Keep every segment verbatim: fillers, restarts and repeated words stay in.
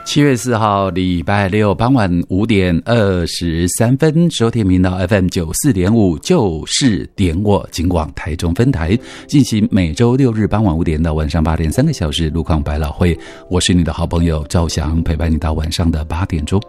七月四号礼拜六傍晚五点二十三分，收听频道 F M 九四点五，就是点我警广台中分台进行每周六日傍晚五点到晚上八点三个小时路况百老汇，我是你的好朋友赵翔，陪伴你到晚上的八点钟。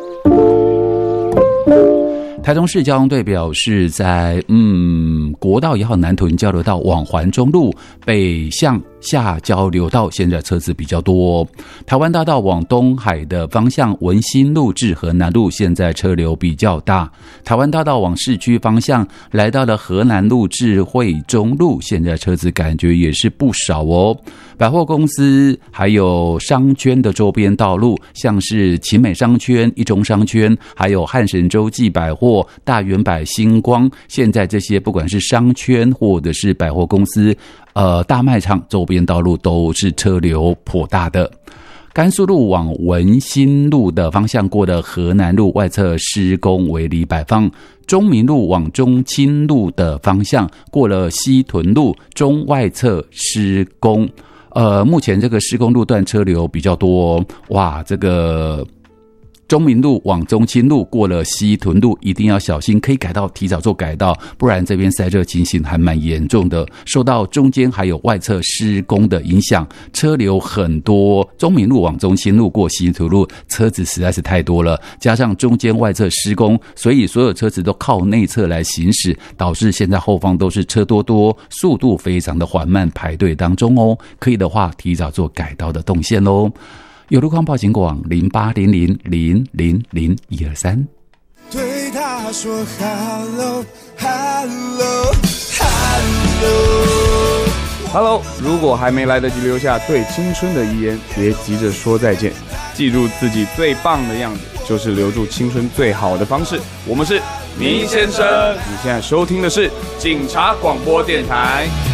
台中市交通队表示在，嗯国道一号南屯交流道往环中路北向下交流道现在车子比较多。台湾大道往东海的方向文心路至河南路现在车流比较大。台湾大道往市区方向来到了河南路至惠中路，现在车子感觉也是不少哦。百货公司还有商圈的周边道路，像是勤美商圈、一中商圈，还有汉神洲际百货、大圆百、星光，现在这些不管是商圈或者是百货公司、呃大卖场周边道路都是车流颇大的。甘肃路往文心路的方向过了河南路外侧施工围篱摆放，中民路往中清路的方向过了西屯路中外侧施工。呃，目前这个施工路段车流比较多，哇，这个中民路往中清路过了西屯路一定要小心，可以改道提早做改道，不然这边塞车情形还蛮严重的。受到中间还有外侧施工的影响，车流很多，中民路往中清路过西屯路车子实在是太多了，加上中间外侧施工，所以所有车子都靠内侧来行驶，导致现在后方都是车多多，速度非常的缓慢，排队当中哦。可以的话提早做改道的动线咯。有路况报警广零八零零零零零一二三。 对他说 Hello Hello Hello Hello， 如果还没来得及留下对青春的遗言，别急着说再见，记住自己最棒的样子，就是留住青春最好的方式。我们是明先生，你现在收听的是警察广播电台。